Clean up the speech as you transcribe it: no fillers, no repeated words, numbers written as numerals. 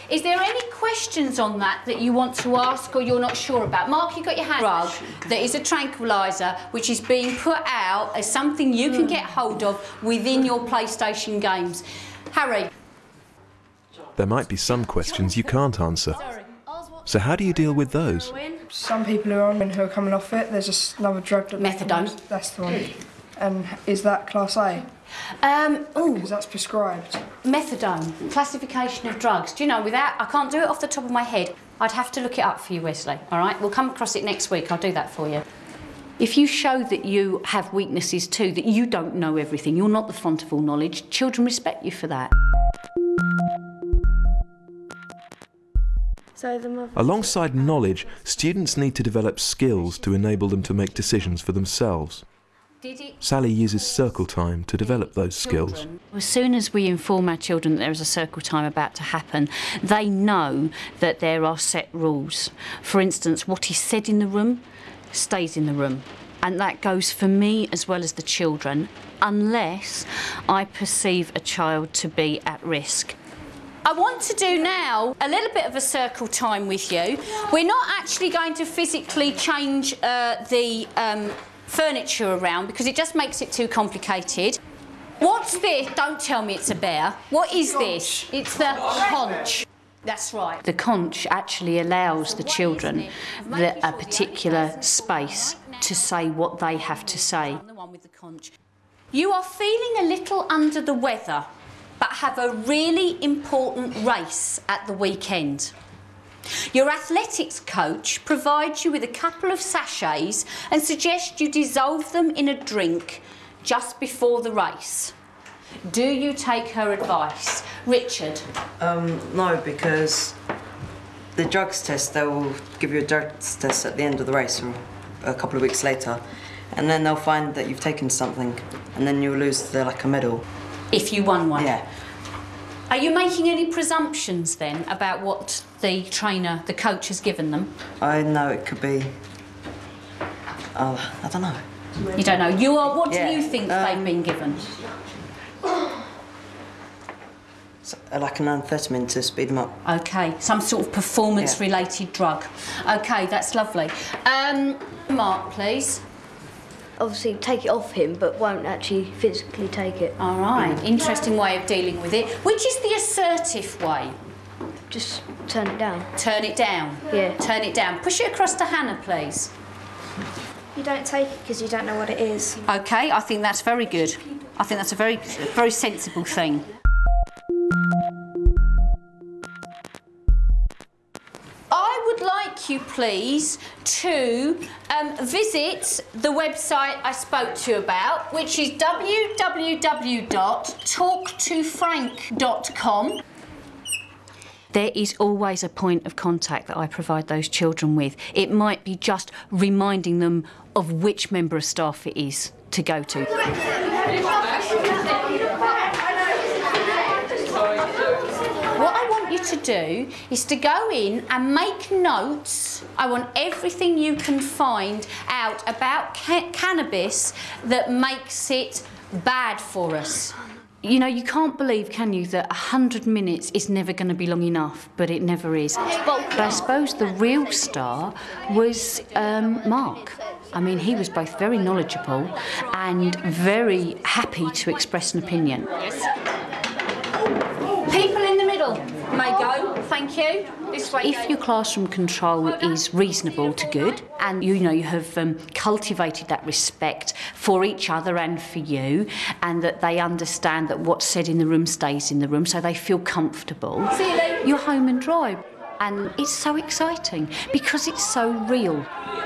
Is there any questions on that you want to ask or you're not sure about? Mark, you got your hand drug that is a tranquiliser which is being put out as something you can get hold of within your PlayStation games. Harry? There might be some questions you can't answer. So how do you deal with those? Some people who are on who are coming off it, there's just another drug that methadone. That's the one. And is that class A? Because that's prescribed. Methadone, classification of drugs. Do you know, I can't do it off the top of my head. I'd have to look it up for you, Wesley, all right? We'll come across it next week, I'll do that for you. If you show that you have weaknesses too, that you don't know everything, you're not the font of all knowledge, children respect you for that. Alongside knowledge, students need to develop skills to enable them to make decisions for themselves. Sally uses circle time to develop those skills. As soon as we inform our children that there is a circle time about to happen, they know that there are set rules. For instance, what is said in the room stays in the room. And that goes for me as well as the children, unless I perceive a child to be at risk. I want to do now a little bit of a circle time with you. We're not actually going to physically change the furniture around because it just makes it too complicated. What's this? Don't tell me it's a bear. What is this? It's the conch. That's right. The conch actually allows the children a particular space to say what they have to say. You are feeling a little under the weather, but have a really important race at the weekend. Your athletics coach provides you with a couple of sachets and suggests you dissolve them in a drink just before the race. Do you take her advice? Richard? No, because the drugs test, they will give you a drugs test at the end of the race or a couple of weeks later, and then they'll find that you've taken something, and then you'll lose like a medal. If you won one? Yeah. Are you making any presumptions then about what the trainer, the coach has given them? I know it could be... I don't know. You don't know? What do you think they've been given? Like an amphetamine to speed them up. OK, some sort of performance-related drug. OK, that's lovely. Mark, please. Obviously take it off him, but won't actually physically take it. All right, interesting way of dealing with it. Which is the assertive way? Just turn it down. Turn it down? Yeah. Turn it down. Push it across to Hannah, please. You don't take it because you don't know what it is. OK, I think that's very good. I think that's a very, very sensible thing. I would like you, please, to visit the website I spoke to you about, which is www.talktofrank.com. There is always a point of contact that I provide those children with. It might be just reminding them of which member of staff it is to go to. What I want you to do is to go in and make notes. I want everything you can find out about cannabis that makes it bad for us. You know, you can't believe, can you, that 100 minutes is never going to be long enough, but it never is. But I suppose the real star was Mark. I mean, he was both very knowledgeable and very happy to express an opinion. People in the middle may go, thank you. This way. If your classroom control is reasonable to good, and you have cultivated that respect for each other and for you, and that they understand that what's said in the room stays in the room, so they feel comfortable, you're home and dry. And it's so exciting because it's so real.